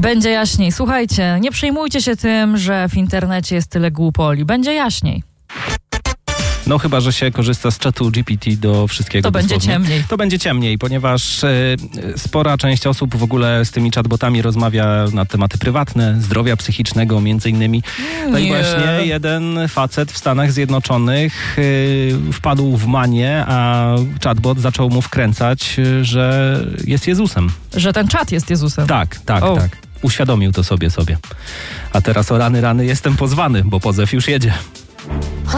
Będzie jaśniej. Słuchajcie, nie przejmujcie się tym, że w internecie jest tyle głupoli. Będzie jaśniej. No chyba, że się korzysta z czatu GPT do wszystkiego. To będzie ciemniej. To będzie ciemniej, ponieważ spora część osób w ogóle z tymi chatbotami rozmawia na tematy prywatne, zdrowia psychicznego między innymi. No i właśnie jeden facet w Stanach Zjednoczonych wpadł w manię, a chatbot zaczął mu wkręcać, że jest Jezusem. Że ten czat jest Jezusem. Tak. Uświadomił to sobie. A teraz o rany jestem pozwany, bo pozew już jedzie.